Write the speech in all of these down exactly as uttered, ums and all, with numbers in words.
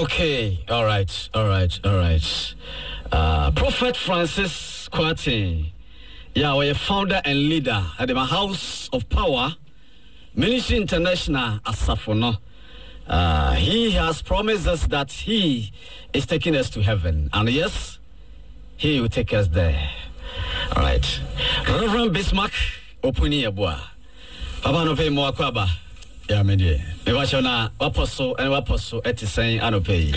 Okay, all right, all right, all right. Uh, Prophet Francis Kwati, yeah, we're founder and leader at the House of Power, Ministry International Asafono. Uh, he has promised us that he is taking us to heaven, and yes, he will take us there. All right, Reverend Bismarck, Opuni Abua, Papa no pay more kwaba. Yeah, me dear. Me watch on a apostle and apostle at the same anopay.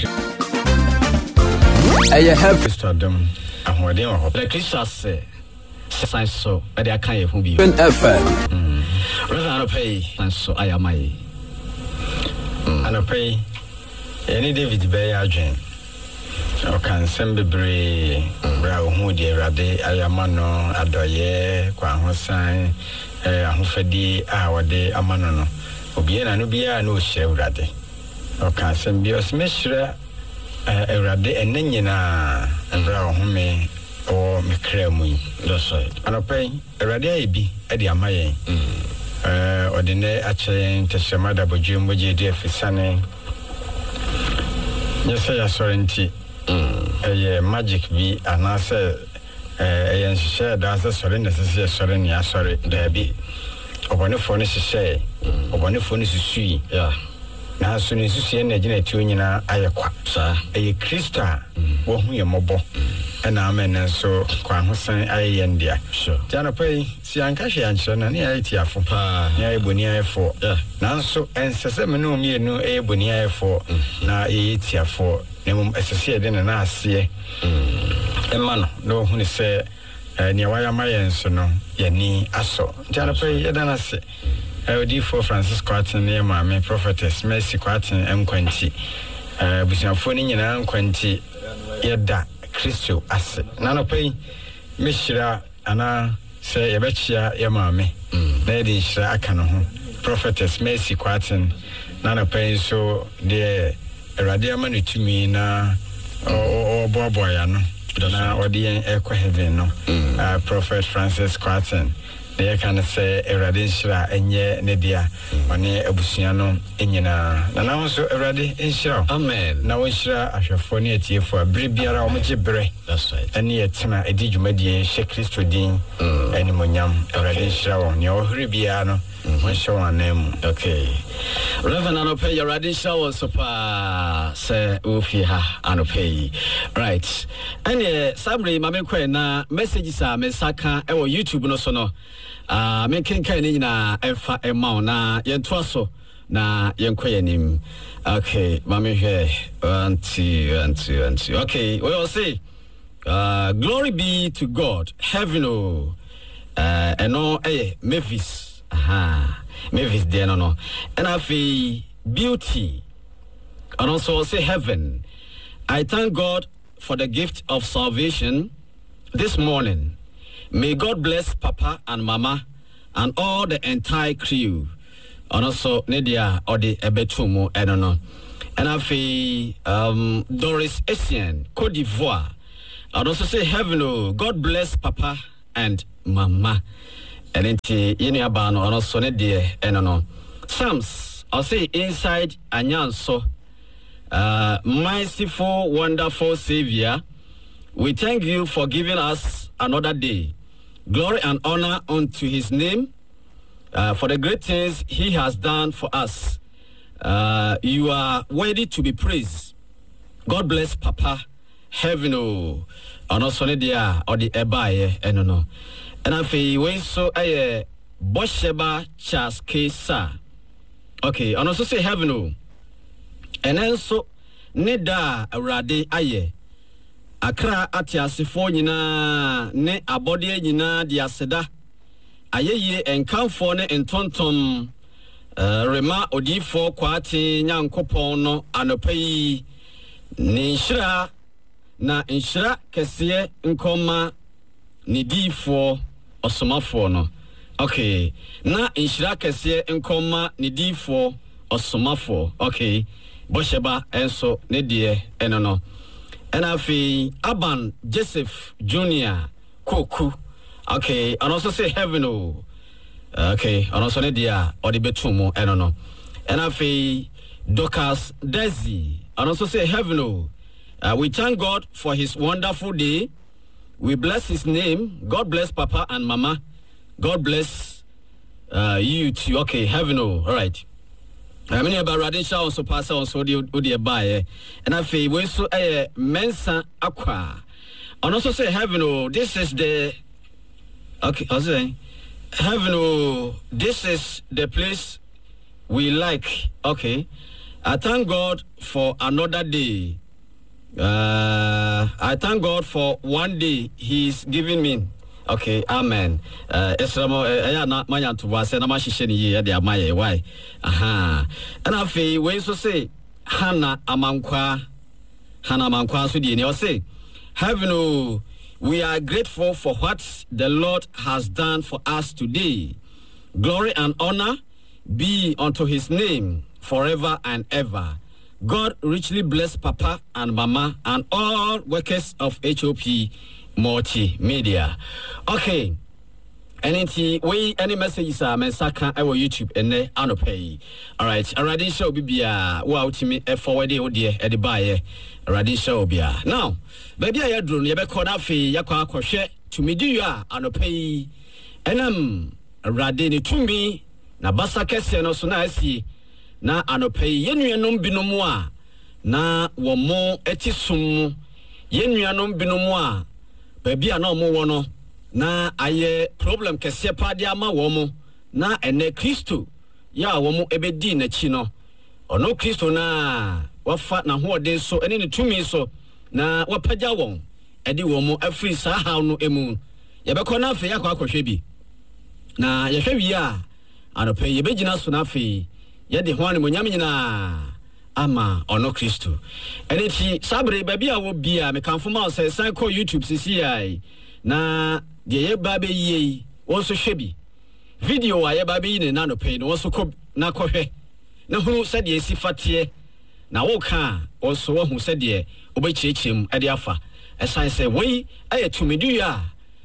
I have Mister Adam. I'm waiting on hope. The Christians say, "Sign so, but I can't even be." F M. Rather anopay, and so I am my. Anopay. Any David Bay agent. O can send be brave. Brow who dear Rade, Ayamano, Adoye, Quan Hossain, Ahufedi, our day, Amanono. Obiena no bia no shewrade o ka sem bi osmehre ewrade ennyina ebra home o mekra mu yi that's right anopai ewrade ayebi e de amaye eh odine ache nteshemada bodwe moje de afisane nyese ya sorenti eh magic bi anase eh yen hye da se sore nesese sore ne asore da bi obone fo ne hye obone fo ne susui yeah na so ne susui na gina ti onyina ayekwa sa eye krista wo hu ye mobo na amen so kwa hosan aye ndia sure jana pai si anka hwe anche na ne aye tiafo pa ne aye boni ayefo yeah na so ensese me no mi enu aye boni ayefo na aye tiafo ne mum esese de na ase emma no no hu ne se ni waya mayenso no yani aso jana pai yedana se Odi for Francis Kwati ne maame prophetess Mercy Kwati enkwanti eh busiafo ni nyina enkwanti yeda Kristo ase na no pai mehira ana se yebechia ye maame na yedi hira aka no ho prophetess Mercy Kwati na no pai so de erade ama no tumi na o bobo ya no na odi ekwa heaven no prophet Francis Kwati they can say erade nshira enye ne dia one abusua no enyina na na so erade nshira amen na wo nshira ahwefo ne atiefo abiri biara o mje bere that's right ene yetena edi dwumadie hye Kristo din ene monyam erade nshira wo ne ohiri biara no mo show anam okay Reverend anopay your erade nshira wo so pa se ofi ha anopay right ene samre mame kwen na messages a mesaka e wo YouTube no so no ah me kenkan ni na emfa emma na yento so na yenko yanim okay mama here anti anti anti okay we all say uh glory be to God heaven oh uh eno eh Mavis aha Mavis de no no and afi beauty and also say heaven. I thank God for the gift of salvation this morning. May God bless Papa and Mama and all the entire crew. And also Nadia or the Ebetumo, I don't know. And I feel um Doris Essien, Côte d'Ivoire. And also say heaven, oh, God bless Papa and Mama. And then Yenia Bano and also Nadia, I don't know. Psalms, I'll say inside Anyanso. Uh, merciful, wonderful Savior, we thank you for giving us another day. Glory and honor unto his name uh, for the great things he has done for us. Uh, you are worthy to be praised. God bless Papa, heaven, oh, and also the or the Ebaye, and no. And I feel we so a Bosheba Charles Kesa. Okay, and also say heaven, oh, and also Neda Rade Aye. Akra atiasefo nyina ne abode nyina dia seda ayeye enkamfo ne entontom uh, rema odifo kwate nyankopon no anopai ne nshira na nshira kese nkoma ne difo osomafo no okay na nshira kese nkoma ne difo osomafo okay bosheba enso ne die eno no and afi Aban Joseph Junior Koku okay and also say heaven oh okay and also ne dia or the betumo I don't know and afi Docas Desi and also say heaven. Oh, uh, we thank God for His wonderful day. We bless His name. God bless Papa and Mama. God bless uh, you too. Okay, heaven. Oh, all right. I mean about Radisha also pass on so the the buy and I feel we so a mensa aqua. And also say heaven. Oh, this is the okay. I was saying heaven. Oh, this is the place we like. Okay. I thank God for another day. Uh, I thank God for one day He's giving me. Okay, amen. Uh, Esramo, eh, na manya to was na mashishe ni ye de amaye why? Aha. And I feel we so say Hana amankwa, Hana amankwa so di ne o say heaven. Oh, we are grateful for what the Lord has done for us today. Glory and honor be unto His name forever and ever. God richly bless Papa and Mama and all workers of H O P Multimedia. Okay. Anything we any messages are mensaka our YouTube and they anopay. Alright, already show bibia wow to me a forward oh dear at the buyer. Already show bia. Now, baby I drone you be called up yakwa kwhwe to me do ya anopay. Enam radini to me na basa kese no so na asi na anopay yenuanom binomu a na wo mo etisum yenuanom binomu a baby a na mo wo no na aye problem kese pade ama wo mo na ene Kristo ya wo mo ebedi na chi no ono Kristo na wafa na ho ode so ene ne tumi so na wapaja won edi wo mo afri sa haw no emu ye be kona afi yakwa akohwe bi na ye hwe wi a anopay ye begina so na afi ye de ho an mo nyam nyina ama ono Kristo ene ti sabre baby a wo bia me kanfo ma say san call YouTube C C I na de ye babe yi wonso hwebi video a ye babe yi ne na no pay no wonso ko na kohwe na hunu se de sifate na wo ka wonso wo hu se de obechiechim e de afa esan se we aye tumidu ya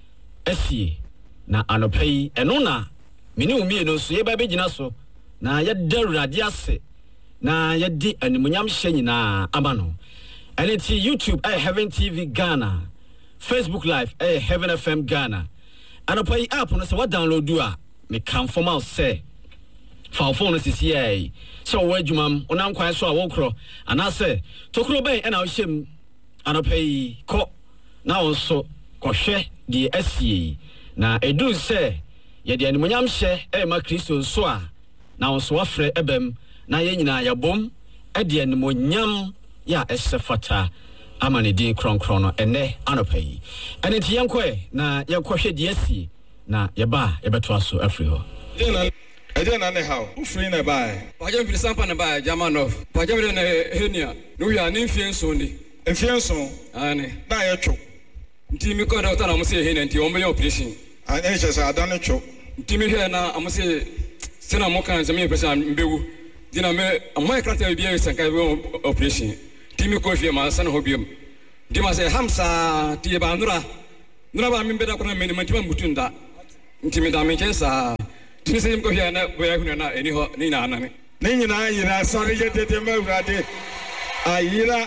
asie na anopay eno na mini umie no so ye babe gina so na ye darurade ase na ye di animunyam hye nyina amano ene ti YouTube aye Heaven T V Ghana, Facebook Live, eh, Heaven F M Ghana. And I pay app on us what download do a me come from out say. For phone is here. So where you mum on I'm quite so I walk and I say Tokro Bay and I'll shim and I pay co now also koshe the S C na edu say ye the animunyam share eh ma Kristo so a now so afre ebem na ye nyina ya bom e the animunyam ya esefata amane din kron kron no ene anopay ene ti yankwe na yankwohwe de asi na yeba yebeto aso afri ho jena ejena ne how ufri na bai waje mfiri sampa na bai Germanov waje mfiri na henia no wi ani mfienso ndi mfienso ani na ye twu nti mi ko doctor na mo se henia nti o me operation ani che se adane twu nti mi hwe na am se sena mo kan se me pesa mbewu dina me amoy krata bi e sanka operation timi ko fie ma san hobium dima se hamsa tie ba nura nura ba mi beda ko na meni mantima mutunda ntimi da me kensa timi se ko fie na boya hunu na eni ho ni na anane ni nyina yira sori je tete ma urade ayira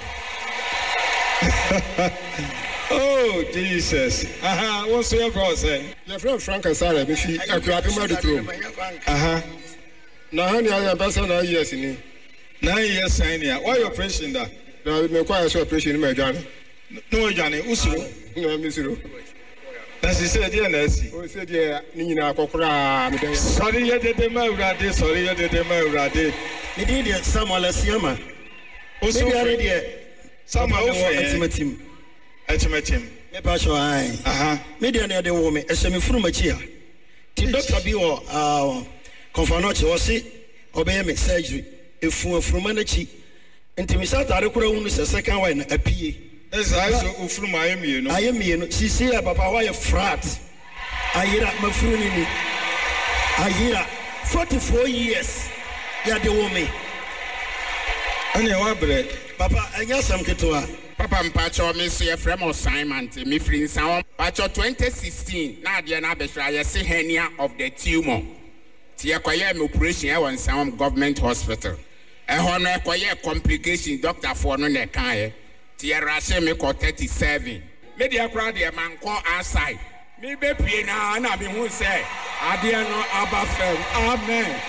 oh Jesus aha won so your cross eh your friend Frank Asare me fi akurade ma de tro aha na hani aya basa na yes ni nine years sign here. Why your operation that? No, me quite so operation in my journey. No journey, usuru. No, me zero. That's he said here na si. O said here ni na akokora me den. Sorry ye de ma urade, sorry ye de ma urade. Me dey there Samuel Asiama. O so dey there. Samuel o etimatim. Etimatim. Me pa so ai. Aha. Me dey na dey wo me, e se me furu machi a. Ti doctor bi wo ah confirmation wo se obey me surgery. Efu afuruma na chi ntimi satare kura hunu se second one apie esa so ofuruma ayemie no ayemie no sisi ya papa wa ye frat ayira mafuru ni ni ayira forty-four years ya de woman ane wa bre papa anya sam ketwa papa mpacho me so ye frem assignment me free nsan pacho twenty sixteen na de na abehra ye se hernia of the tumor ti ye kwaye me operation e won nsan government hospital ɛhɔ no ɛkɔyɛ complication doctor for no na ɛkaeɛ nti yɛrase me kɔ thirty-seven me deɛ koraa deɛ mankɔ outside me bɛpie na na mehu sɛ adeɛ no aba fam amen.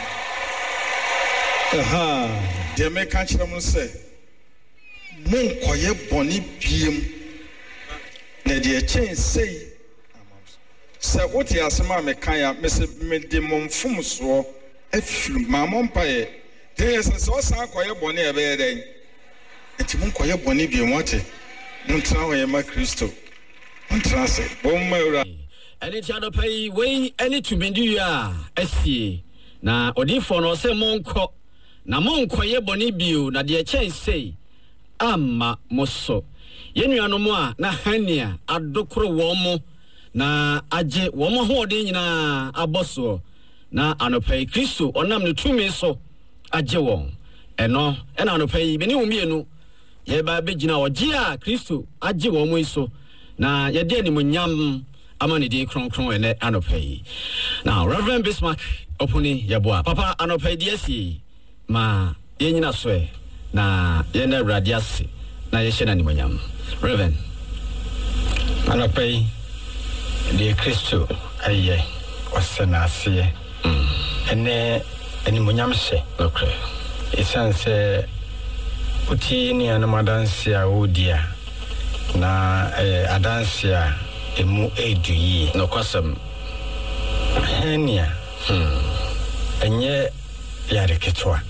Aha, deɛ meka kyerɛ mo sɛ monkɔyɛ bɔne biem na deɛ kyɛn sei sɛ wote asɛm a meka ya mesɛ mede mo mfomsoɔ afiri ma mo mpaeɛ deɛ sɛ sɛ ɔsan kɔyɛ bɔne a ɛbɛyɛ dɛn nti monkɔyɛ bɔne biem wɔte montena hɔ yɛ ma Kristo montena ase bɔmma awura ɛne ti adɔpa yi wei ɛne tumidi a asie na odifoɔ no sɛ monkɔ na monkɔyɛ bɔne bio na deɛ kyɛn sei amma mo so yenuanom a na hania adokoro wɔn mo na agye wɔn mo hoɔden nyinaa abɔso na anopa yi Kristo ɔnam ne tumi so agye wɔn ɛno ɛna anopa yi bene umienu yɛba begina ɔgye a Kristo agye wɔn mo yi so na yɛde animonyam ama ne din kronkron ɛnɛ anopa yi now Reverend Bismarck opuni yɛboa papa anopa yi deɛ sie ma yenyina so ɛ na yɛna awurade ase na yɛhyɛ na animonyam Reverend anopa yi deɛ Kristo ayɛ ɔsɛ n'aseɛ ɛnɛ animonyam hyɛ okay ɛsiane sɛ wotie nuanom adanse a wodi a na adanse a ɛmu ɛdu yie nokwasɛm hania ɛnyɛ yare ketewa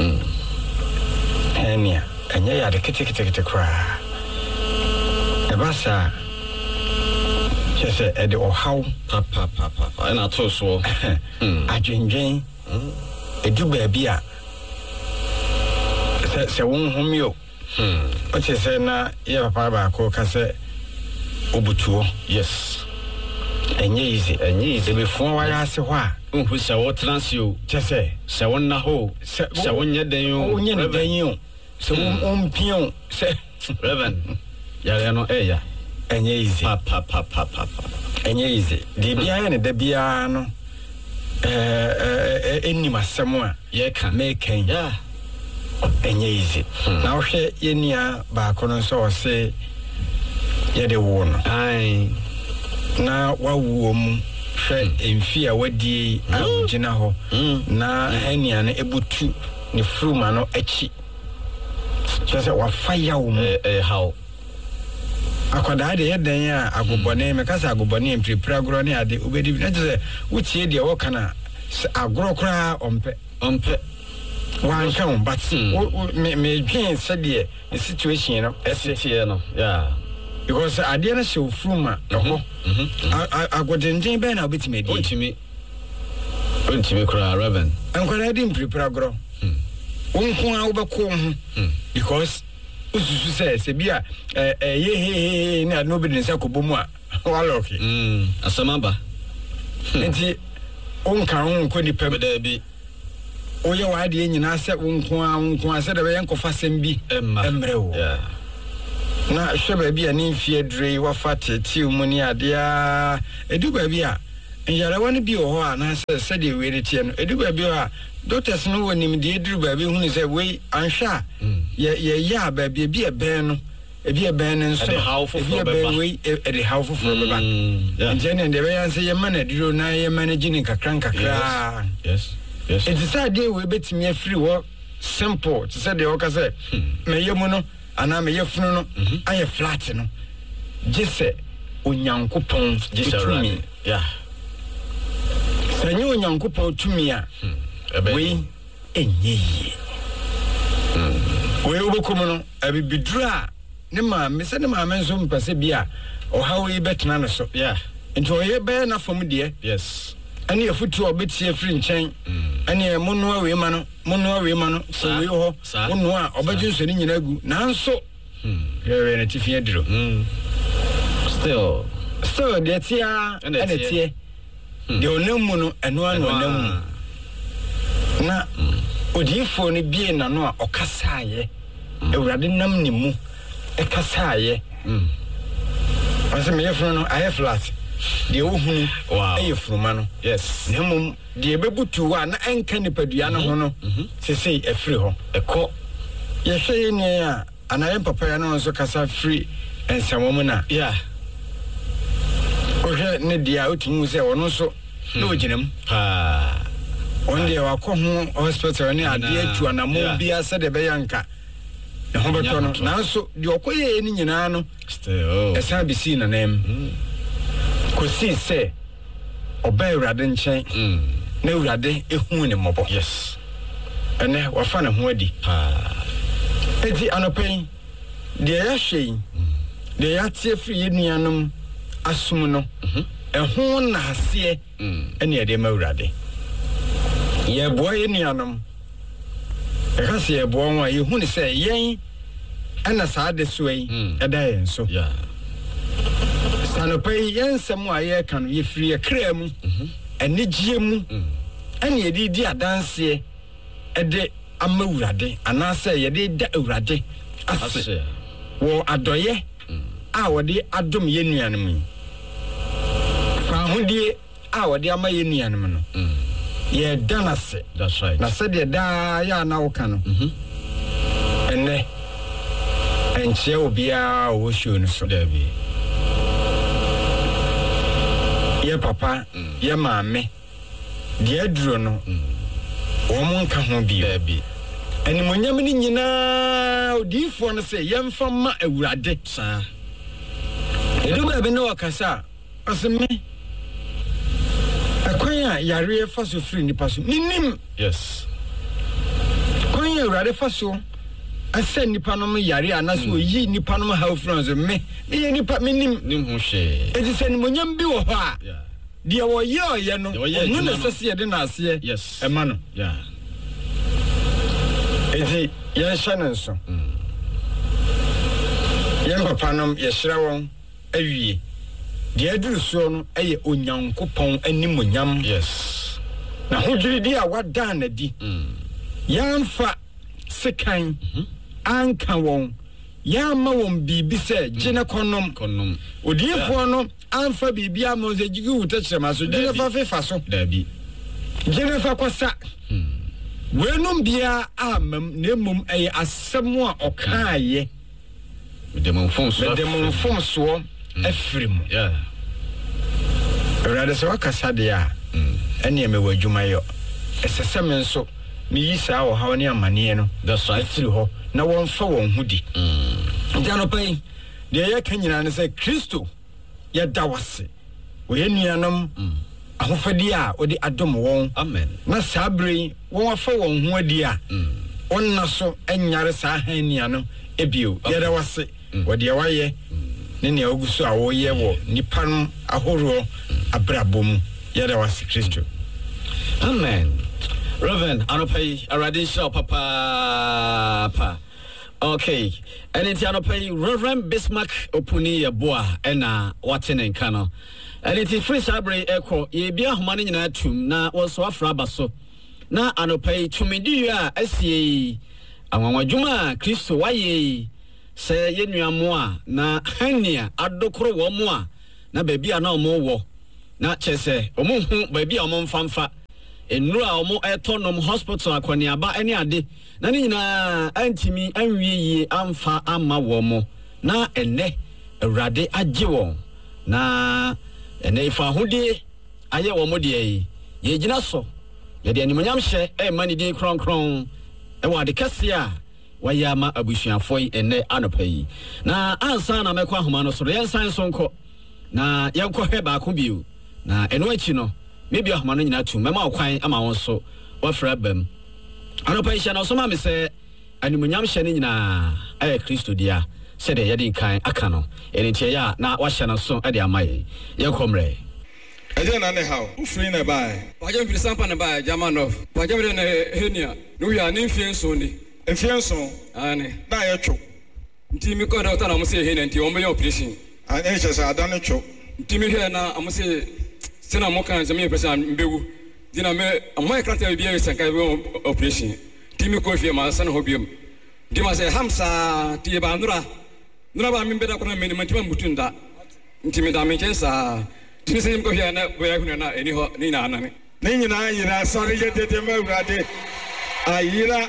hania ɛnyɛ yare ketekete koraa ɛba saa kyɛ sɛ ɛde ɔhaw papapapa ɛna to so adwendwen ɛdu baabi a sɛ sɛ wonhom yo ɔte sɛ na yɛ papa baako ka sɛ obutuo yes ɛnyɛ easy ɛnyɛ easy bɛfo wayɛ ase hɔ a unhu sɛ wo transio kyɛ sɛ sɛ wonna ho sɛ wonyɛ den o wonyɛ ne den o sɛ wompio sɛ Reverend yare no ɛya ɛnyɛ easy papapapapa ɛnyɛ easy de biara ne da biara no ɛɛ ɛnim asɛm a yɛka mɛkan yeah ɛnyɛ easy na wohwɛ yɛnia baako no nso ɔse yɛde wo no ai na wawo mu hwɛ emfi a wadie a gyina hɔ na hania no ebutu ne fruma no akyi kyerɛ sɛ wafa yawo mu eh how akwadaa de yɛdan a agobɔne me kasa agobɔne mpiripira agorɔ ne ade obedi na kyerɛ sɛ wotie deɛ wɔka na agorɔ koraa ɔmpɛ ɔmpɛ wanka wo but me me dwen sɛdeɛ the situation no ɛsɛ no yeah because adeɛ no hyɛ ofuruma ɛhɔ agodenden bɛn na wobɛtumi adi ontimi ontimi koraa Reverend nkwadaa de mpiripira agorɔ wonko a wobɛkɔ wo ho because ususu sɛ sɛ bi a ɛyɛ hehehe na nobody nsa kɔbɔ mu a walɔke asamaba nti wonka ho nkɔ nipa bi woyɛ w'adeɛ nyinaa sɛ wonko a wonko a sɛ da bɛyɛ nkɔfa sɛm bi ɛmmerɛ wo na hwɛ baabi a ne mfie adure wafa tetew mu ne adeɛ a ɛdu baabi a nyarewa no bi wɔ hɔ a anaasɛ sɛdeɛ wei ne teɛ no ɛdu baabi hɔ a doctors no wɔ nimdeɛ duru baabi hunu sɛ wei anhwɛ a yɛyɛ a baabi ebi ɛbɛn no ebi ɛbɛn no nso ebi ɛbɛn wei ɛde haw foforɔ bɛba nti ɛne deɛ ɛbɛyɛ sɛ yɛma no aduro na yɛma no gye ne nkakra nkakraa ɛti sɛ adeɛ wei bɛtumi afiri hɔ simple te sɛ deɛ wɔka sɛ mɛyɛ mu no anaa mɛyɛ funu no ayɛ flat no gye sɛ onyankopɔn tumi sɛ nyɛ onyankopɔn tumi a wei ɛnyɛ yie wei wobɛkɔ mu no abibiduru a ne maame sɛ ne maame nso mpɛ sɛ bi a ɔhaw yi bɛtena no so nti ɔyɛ bɛyɛ n'afam deɛ yes ɛne afutuo a ɔbɛtie firi nkyɛn ɛne monoa wei ma no monoa wei ma no sɛ wei hɔ monoa a ɔbɛgye nso ne nyina gu nanso hwɛwɛ no tifi aduro still still deɛ tia ɛna tie deɛ ɔnam mu no ɛno ano ɔnam mu na odiyifoɔ no bie n'ano a ɔkasaayɛ awurade nam ne mu ɛkasaayɛ ɔsɛ meyɛ funu no ayɛ flat de wo hunu wow e fruma no yes nemum de bebutu wa na enka nipadua no ho no sesei afiri ho ekọ ye hwe ne a anaye papa ya no nso kasa free ensamom na yeah ohwe ne dia otumu se wono so na oginam ha on de wakọ ho hospital ne ade atu anamo bia se de be yanka ne ho beto no nanso de okoye ni nyina no still esa bisi na nem kosi se oba urade nchen na urade ehu ne mobo yes ene wafa ne ho adi ha eti anopen de ya hwei de ya tie free yenuanom asum no ehu na hase ene ye de ma urade ye boy yenuanom e ka se ye boy wa ye hu ne se yen ana saa de so yi eda yen so yeah sanopai yensem a ye kan ye free ye kra mu enigye mu ene ye di di adanse ede ama urade anase ye de da urade ase wo adoye a wo de adom ye nuanom fa hodie a wo de ama ye nuanom no ye danase that's right na se de da ya na wo kan no ene enche obia wo show no so there be ye papa ye maame de aduro no wo mo nka ho bi there be animonyam ni nyina odifo no se yemfa ma awurade sa edu ba be no wakasa aseme akwanya yare fa so free ni paso ninim yes kwanya awurade fa so asa nipa no yare anaso yi nipa no ha friends me me nipa menim nim ho hwe eti se animonyam bi wo ho a yeah de wo ye oye no no na sese ye de na ase yes ema no yeah eti ye shanen so ye papa no ye hira won awie de aduru so no eye onyankopon animonyam yes na hodwiri di a wada na di yamfa sekan anka won yama won bibi se gene konom konom odifo no anfa bibi amon se jigi wuta chema so gene fa fefa so dabi gene fa kwasa wenum bia amam nemum ay asem a okaaye de mon fom so de mon fom so afrim yeah rada so akasa de a ene me wadwuma yo esese me nso me yisa wo hawo ne amane no that's right firi ho na won fa won hudi mm jano pai de ye kanyina ne se Kristo ya dawase wo ye nuanom ahofadi a odi adom won amen na sabre won fa won ho adi a onna so enyare sa hania no ebio ye dawase wo de waye ne ne oguso a wo ye wo nipa no ahoro abrabom ye dawase Kristo amen Reverend Anopai Aradisha papa pa okay anything Anopai Reverend Bismarck Opuni Yeboa ena watene nka no anything free sabre eko ye bia homa ne nyina tum na woso afra baso na Anopai tumidi a asie anwanwadwuma Kristo waye se yenuamo a na hania adokoro wo mo a na baabi a na omo wo na chese omo hu baabi a omo mfamfa enura omo etonom hospital akwaniaba ene ade na ni nyina antimi anwie amfa ama wo mo na ene awurade agye won na ene ifa hode aye wo mo de yi ye gina so ye de animonyam hye e mani din kronkron e wa de kase a wayama abusuafo ene anopai na ansa na mekwa homa no so ye nsan so nko na ye nkɔ hwe ba ko biu na eno achi no maybe ahoma no nyina tu mema okwan ama won so wafra bam anopai hye na so ma me se animonyam hye ne nyina aye Kristo dia se de ye din kan aka no ene tie ya na wahye na so e de amaye ye komre Aje na ne how ufri na bai Waje mfiri sampa na bai Germanov waje mfiri na henia no wi ani mfie so ni mfie so ani na ye twu nti mi ko doctor na mo se henia nti o me operation an e chese adane twu nti mi hwe na am se sena mo kan se me pesa mbewu dina me amoy krata bi e sanka bi operation nti mi ko fie ma sana ho biem nti ma se hamsa ti ba nura nura ba mi beda ko na me nti ma mutunda nti mi da me kensa tumi sɛ mkɔ hwɛ na bɔyɛ hunu na ɛni hɔ ne nyinaa nane ne nyinaa yira sɔre yɛ dede ma awurade ayira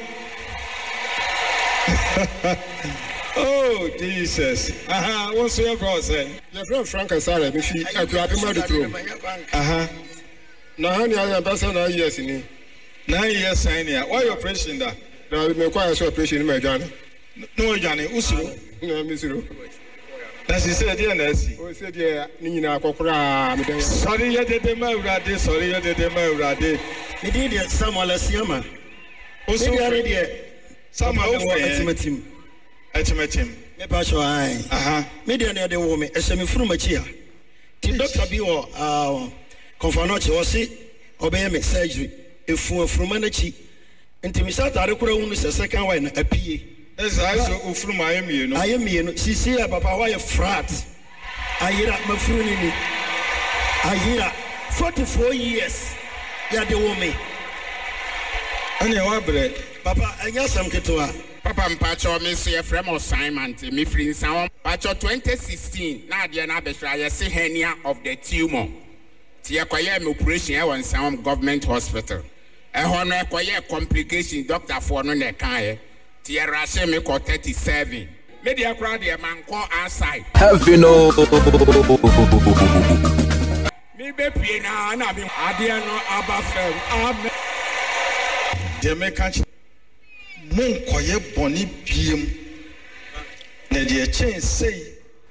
oh Jesus aha wo so yɛ frɔ sɛ yɛ frɛ Frank Asare me fi akurade ma de trom aha na ha ne ayɛ mpɛsɛ na yes ni na yɛ sign ya why operation da na me kwa yɛ so operation ma adwane no adwane usuro na me suro na si sɛ deɛ na asi o sɛ deɛ ne nyinaa kɔkora me dan sɔre yɛ dede ma awurade sɔre yɛ dede ma awurade me di deɛ Samuel Asiama o so me deɛ Samuel wo etimatim etimatim me pa so ai aha me deɛ ne de wo me ɛhyɛ me furu machi a ti doctor bi wɔ ah konfanoche wɔ se ɔbɛyɛ me surgery efu afuruma na chi nti me sa tare kora hu no sɛ second one na apie esa iso ofuruma ayemie no ayemie no sisi ya papa wa yɛ frat ayira mafuru ni ni ayira forty-four years ya de wo me ane wa bre papa anya sam ketewa Papa mpacho me so yefrem assignment me free nsan pacho twenty sixteen na ade na abehra ye se hernia of the tumor ti ekoye me operation e won nsan government hospital e ho no ekoye complication doctor for no na kan ye ti era se me ko thirty-seven me de akra de man ko outside heavy no me be pie na na me ade no aba fam amen de me catch mon koye boni biem na de chen sei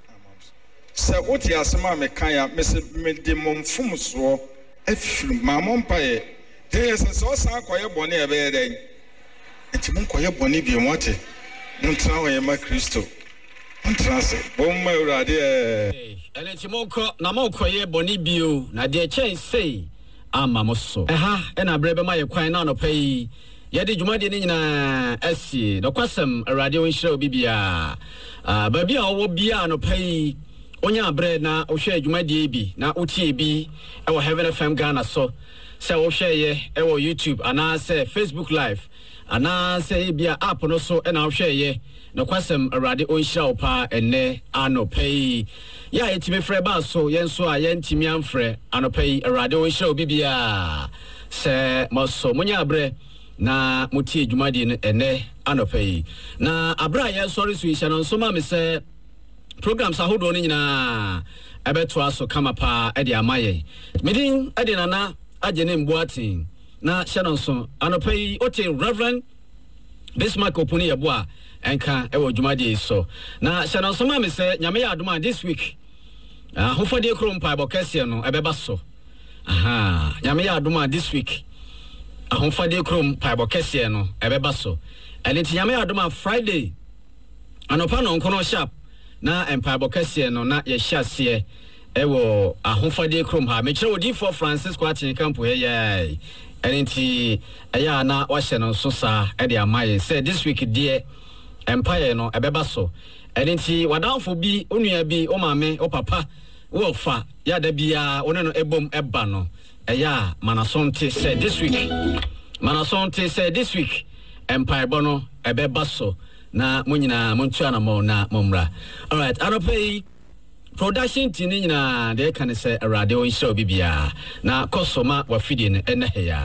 sɛ wote asɛm a meka ya me se me de momfom so afiri mamon pae de yɛ sɛ ɔsan koye boni e be yɛdɛn nti mon koye boni biem wote mon tra wɔ yɛ ma Kristo mon tra se bom ma urade e ɛne nti monkɔ na monkɔyɛ bɔne bio na deɛ kyɛn sei ama mo so ɛha ɛna berɛ bɛma yɛ kwan na anɔpa yi yɛde dwumadeɛ no nyinaa asie dɔkwasɛm awurade wo nhyira wo bibia baabi a wɔwɔ bia anɔpa yi onya abrɛ na wohwɛ dwumadeɛ bi na wotie bi ɛwɔ Heaven F M Ghana so sɛ wohwɛyɛ ɛwɔ YouTube anaasɛ Facebook live anaasɛ bia app no so ɛna wohwɛyɛ dɔkwasɛm awurade wo nhyira wo paa ɛnɛ anɔpa yi ya yɛtimi frɛ ba so yɛn so a yɛntimi amfrɛ anɔpa yi awurade wo nhyira wo bibia sɛ mɔso monya abrɛ na mutie dwumadi no ene anopai na abra ye sorry so isha no so ma me se programs ahodo no nyina ebeto aso kama pa e de amaye medin e de nana agene mboatin na shanon so anopai ote Reverend Bismarck Opuni yebo a enka e wo dwumadi so na shanon so ma me se nyame ya adoma this week ah hofode krompa bokese no ebeba so aha nyame ya adoma this week ahomfade krom paibo kese no ebeba so ene tinyame adoma Friday anopa no nkono sharp na empaibo kese no na ye hyase ewo ahomfade krom ha me kire odi for Francisco atin campo he ye ene ti eya na wahye no so sa e de amaye say this week die empire no ebeba so ene ti wadanfo bi onua bi o maame o papa wo fa ya da bia one no ebom eba no eya manasonte said this week manasonte said this week empire bono ebeba so na munyina montua na mo na momra all right aropai production team nyina de kan say arade on show bibia na kosoma wafidi ne ene heya